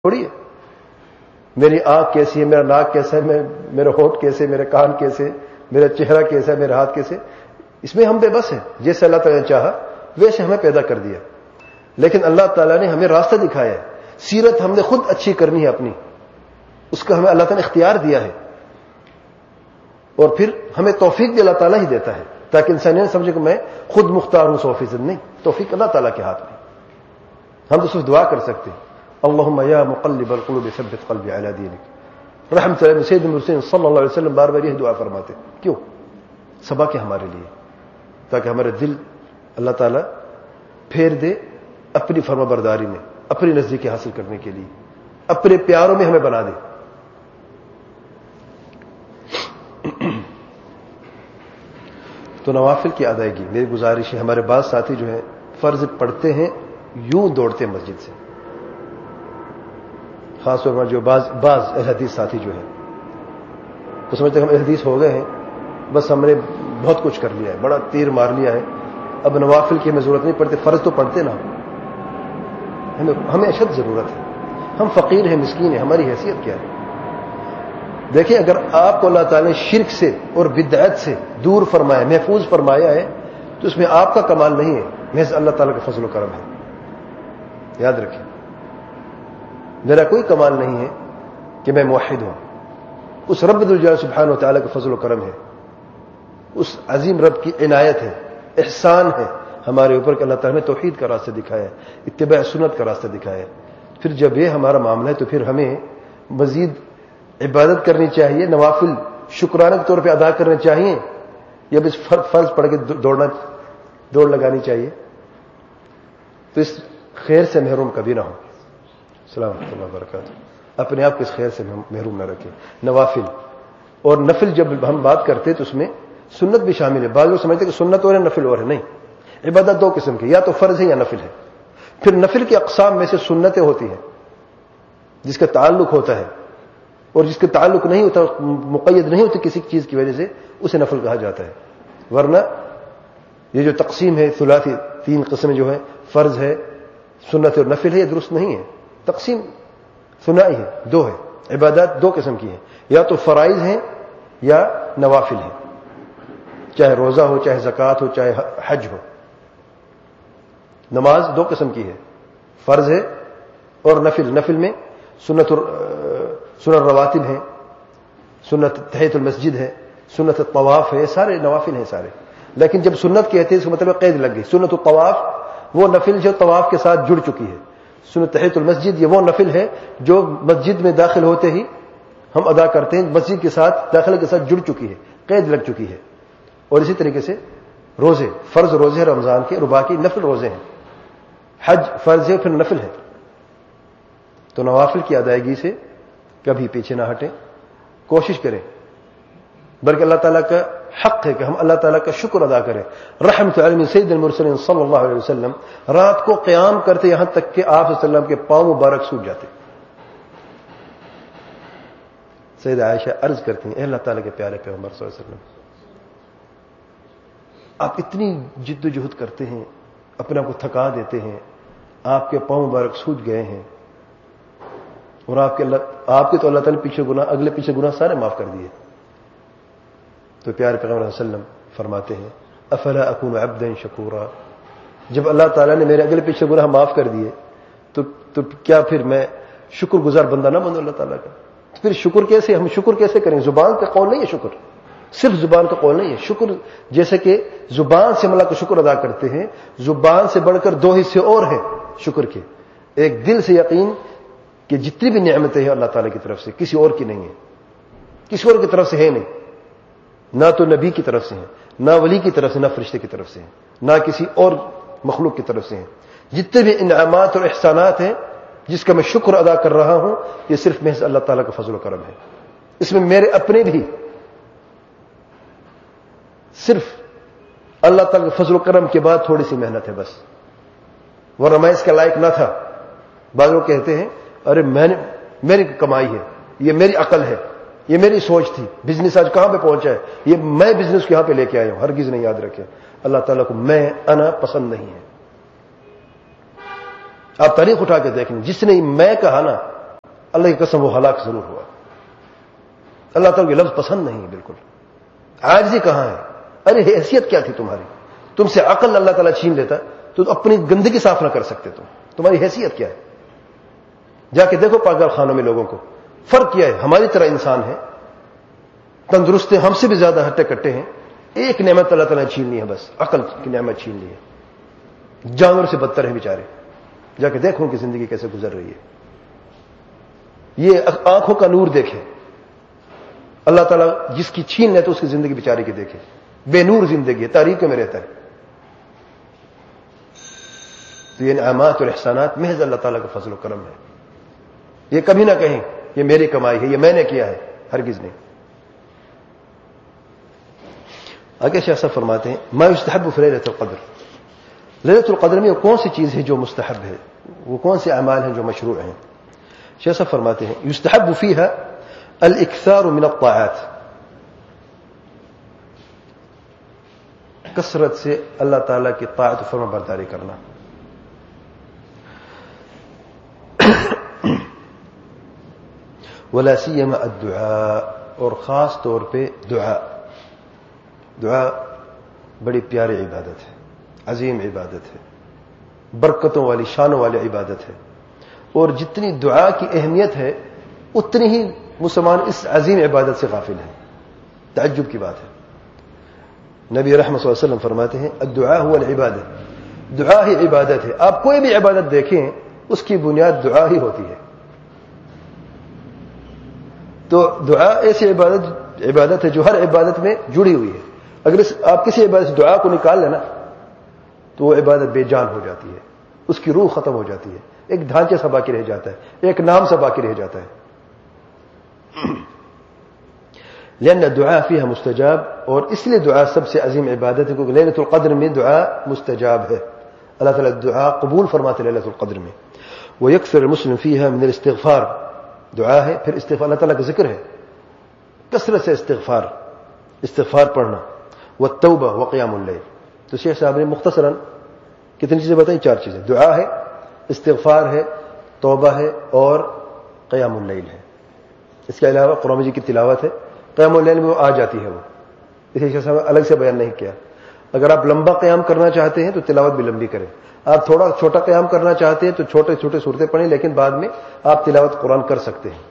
تھوڑی ہے میری آنکھ کیسی ہے، میرا ناک کیسا ہے، میرے ہونٹ کیسے، میرے کان کیسے، میرا چہرہ کیسا ہے، میرے ہاتھ کیسے. اس میں ہم بے بس ہیں. جیسے اللہ تعالیٰ نے چاہا ویسے ہمیں پیدا کر دیا، لیکن اللہ تعالیٰ نے ہمیں راستہ دکھایا ہے. سیرت ہم نے خود اچھی کرنی ہے اپنی، اس کا ہمیں اللہ تعالیٰ نے اختیار دیا ہے، اور پھر ہمیں توفیق بھی اللہ تعالیٰ ہی دیتا ہے، تاکہ انسان یہ سمجھے کہ میں خود مختار ہوں 100%. نہیں، توفیق اللہ تعالیٰ کے ہاتھ میں. ہم تو صرف دعا کر سکتے ہیں، اللہم یا مقلب القلوب ثبت قلبی علی دینک. رحمت اللہ سید المرسلین صلی اللہ علیہ وسلم بار بار یہ دعا فرماتے. کیوں؟ سبق ہے ہمارے لیے، تاکہ ہمارے دل اللہ تعالیٰ پھیر دے اپنی فرما برداری میں، اپنی نزدیکی حاصل کرنے کے لیے، اپنے پیاروں میں ہمیں بنا دے. تو نوافل کی ادائیگی میری گزارش ہے. ہمارے بعض ساتھی جو ہیں فرض پڑھتے ہیں یوں دوڑتے ہیں مسجد سے، خاص طور پر جو بعض اہل حدیث ساتھی جو ہیں تو سمجھتے ہیں ہم اہل حدیث ہو گئے ہیں، بس ہم نے بہت کچھ کر لیا ہے، بڑا تیر مار لیا ہے، اب نوافل کی ہمیں ضرورت نہیں پڑتی. فرض تو پڑھتے نا، ہمیں اشد ضرورت ہے. ہم فقیر ہیں، مسکین ہیں، ہماری حیثیت کیا ہے؟ دیکھیں، اگر آپ کو اللہ تعالیٰ نے شرک سے اور بدعت سے دور فرمایا، محفوظ فرمایا ہے، تو اس میں آپ کا کمال نہیں ہے، محض اللہ تعالیٰ کا فضل و کرم ہے. یاد رکھیں، میرا کوئی کمال نہیں ہے کہ میں موحد ہوں. اس رب الجلال سبحانہ و تعالیٰ کا فضل و کرم ہے، اس عظیم رب کی عنایت ہے، احسان ہے ہمارے اوپر کہ اللہ تعالیٰ نے توحید کا راستہ دکھایا ہے، اتباع سنت کا راستہ دکھایا ہے. پھر جب یہ ہمارا معاملہ ہے تو پھر ہمیں مزید عبادت کرنی چاہیے، نوافل شکرانہ کے طور پہ ادا کرنے چاہیے، یا بس فرض پڑھ کے دوڑ لگانی چاہیے. تو اس خیر سے محروم کبھی نہ ہو. السلام علیکم اللہ وبرکاتہ. اپنے آپ کو اس خیر سے محروم نہ رکھیں. نوافل اور نفل جب ہم بات کرتے تو اس میں سنت بھی شامل ہے. بعض لوگ سمجھتے کہ سنت اور ہے نفل اور ہے. نہیں، عبادت دو قسم کی، یا تو فرض ہے یا نفل ہے. پھر نفل کی اقسام میں سے سنتیں ہوتی ہیں جس کا تعلق ہوتا ہے، اور جس کا تعلق نہیں ہوتا، مقید نہیں ہوتی کسی چیز کی وجہ سے، اسے نفل کہا جاتا ہے. ورنہ یہ جو تقسیم ہے ثلاثی، تین قسمیں جو ہیں، فرض ہے، سنت اور نفل ہے، یہ درست نہیں ہے. تقسیم ثنائی ہے، دو ہے. عبادات دو قسم کی ہیں، یا تو فرائض ہیں یا نوافل ہیں، چاہے روزہ ہو، چاہے زکوٰۃ ہو، چاہے حج ہو. نماز دو قسم کی ہے، فرض ہے اور نفل. نفل میں سنت رواتب ہیں، سنت تحیۃ المسجد ہے، سنت الطواف ہے، سارے نوافل ہیں سارے. لیکن جب سنت کہتے ہیں اس کا مطلب قید لگ گئی. سنت الطواف وہ نفل جو طواف کے ساتھ جڑ چکی ہے. سنت تحیۃ المسجد یہ وہ نفل ہے جو مسجد میں داخل ہوتے ہی ہم ادا کرتے ہیں، مسجد کے ساتھ داخلے کے ساتھ جڑ چکی ہے، قید لگ چکی ہے. اور اسی طریقے سے روزے، فرض روزے رمضان کے، اور باقی نفل روزے ہیں. حج فرض ہے، پھر نفل ہے. تو نوافل کی ادائیگی سے کبھی پیچھے نہ ہٹیں، کوشش کریں، بلکہ اللہ تعالیٰ کا حق ہے کہ ہم اللہ تعالیٰ کا شکر ادا کریں. رحمت علی سید المرسلین صلی اللہ علیہ وسلم رات کو قیام کرتے یہاں تک کہ آپ صلی اللہ علیہ وسلم کے پاؤں مبارک سوج جاتے. سید عائشہ عرض کرتی ہیں، اے اللہ تعالیٰ کے پیارے پیغمبر صلی اللہ علیہ وسلم، آپ اتنی جد و جہد کرتے ہیں، اپنے آپ کو تھکا دیتے ہیں، آپ کے پاؤں مبارک سوج گئے ہیں، اور آپ کے تو اللہ تعالیٰ نے پیچھے گناہ، اگلے پیچھے گناہ سارے معاف کر دیے. تو پیارے پیغمبر صلی اللہ علیہ وسلم فرماتے ہیں، افلا اکون عبدا شکورا، جب اللہ تعالیٰ نے میرے اگلے پیچھے گناہ معاف کر دیے تو کیا پھر میں شکر گزار بندہ نہ بنوں اللہ تعالیٰ کا؟ پھر شکر کیسے، ہم شکر کیسے کریں؟ زبان کا قول نہیں ہے شکر، صرف زبان کا قول نہیں ہے شکر. جیسے کہ زبان سے ہم اللہ کا شکر ادا کرتے ہیں، زبان سے بڑھ کر دو حصے اور ہیں شکر کے. ایک دل سے یقین کہ جتنی بھی نعمتیں ہیں اللہ تعالیٰ کی طرف سے، کسی اور کی نہیں ہے، کسی اور کی طرف سے ہے نہیں، نہ تو نبی کی طرف سے ہیں، نہ ولی کی طرف سے، نہ فرشتے کی طرف سے ہیں، نہ کسی اور مخلوق کی طرف سے ہیں. جتنے بھی انعامات اور احسانات ہیں جس کا میں شکر ادا کر رہا ہوں، یہ صرف محض اللہ تعالیٰ کا فضل و کرم ہے. اس میں میرے اپنے بھی صرف اللہ تعالیٰ کے فضل و کرم کے بعد تھوڑی سی محنت ہے بس، ورنہ میں اس کا لائق نہ تھا. بعض لوگ کہتے ہیں ارے میری کمائی ہے، یہ میری عقل ہے، یہ میری سوچ تھی، بزنس آج کہاں پہ پہنچا ہے، یہ میں بزنس کو یہاں پہ لے کے آیا ہوں. ہرگز نہیں، یاد رکھیں اللہ تعالیٰ کو انا پسند نہیں ہے. آپ تاریخ اٹھا کے دیکھیں، جس نے میں کہا نا اللہ کی قسم وہ ہلاک ضرور ہوا. اللہ تعالیٰ کے لفظ پسند نہیں بالکل. عاجزی کہاں ہے؟ ارے حیثیت کیا تھی تمہاری؟ تم سے عقل اللہ تعالیٰ چھین لیتا تو اپنی گندگی صاف نہ کر سکتے. تمہاری حیثیت کیا ہے؟ جا کے دیکھو پاگل خانوں میں لوگوں کو. فرق کیا ہے؟ ہماری طرح انسان ہے, تندرست ہیں, ہم سے بھی زیادہ ہٹے کٹے ہیں. ایک نعمت اللہ تعالیٰ نے چھین لی ہے, بس عقل کی نعمت چھین لی ہے. جانور سے بدتر ہیں بیچارے. جا کے دیکھو ان کی زندگی کیسے گزر رہی ہے. یہ آنکھوں کا نور دیکھیں. اللہ تعالیٰ جس کی چھین لیتا اس کی زندگی بیچارے کی دیکھیں. بے نور زندگی ہے, تاریکیوں میں رہتا ہے. تو یہ انعامات اور احسانات محض اللہ تعالیٰ کا فضل و کرم ہے. یہ کبھی نہ کہیں یہ میری کمائی ہے, یہ میں نے کیا ہے, ہرگز نہیں. آگے شیخ صاحب فرماتے ہیں ما یستحب فی لیلۃ القدر. لیلۃ القدر میں وہ کون سی چیز ہے جو مستحب ہے, وہ کون سے اعمال ہیں جو مشروع ہیں؟ شیخ صاحب فرماتے ہیں یستحب فیہا الاکثار من الطاعات. کثرت سے اللہ تعالیٰ کی طاعت و فرما برداری کرنا. ولا سیما الدعاء, اور خاص طور پہ دعا. دعا بڑی پیاری عبادت ہے, عظیم عبادت ہے, برکتوں والی شانوں والی عبادت ہے. اور جتنی دعا کی اہمیت ہے اتنی ہی مسلمان اس عظیم عبادت سے غافل ہیں. تعجب کی بات ہے. نبی رحمت صلی اللہ علیہ وسلم فرماتے ہیں الدعاء هو العبادة. دعا ہی عبادت ہے. آپ کوئی بھی عبادت دیکھیں اس کی بنیاد دعا ہی ہوتی ہے. تو دعا ایسی عبادت ہے جو ہر عبادت میں جڑی ہوئی ہے. اگر آپ کسی عبادت سے دعا کو نکال لینا تو وہ عبادت بے جان ہو جاتی ہے, اس کی روح ختم ہو جاتی ہے, ایک ڈھانچے سا باقی رہ جاتا ہے, ایک نام سا باقی رہ جاتا ہے. لأن الدعاء فيها مستجاب, اور اس لیے دعا سب سے عظیم عبادت ہے کیونکہ لیلۃ القدر میں دعا مستجاب ہے. اللہ تعالیٰ دعا قبول فرماتے لیلۃ القدر میں. ويكثر المسلم فيها من الاستغفار. دعا ہے پھر استغفار, اللہ تعالیٰ کا ذکر ہے, کثرت سے استغفار پڑھنا. والتوبہ وقیام اللیل. تو شیخ صاحب نے مختصراً کتنی چیزیں بتائیں؟ 4 چیزیں. دعا ہے, استغفار ہے, توبہ ہے اور قیام اللیل ہے. اس کے علاوہ قرآن مجید کی تلاوت ہے. قیام اللیل میں وہ آ جاتی ہے, وہ اسے شیخ صاحب الگ سے بیان نہیں کیا. اگر آپ لمبا قیام کرنا چاہتے ہیں تو تلاوت بھی لمبی کریں. آپ تھوڑا چھوٹا قیام کرنا چاہتے ہیں تو چھوٹے چھوٹے صورتیں پڑھیں, لیکن بعد میں آپ تلاوت قرآن کر سکتے ہیں.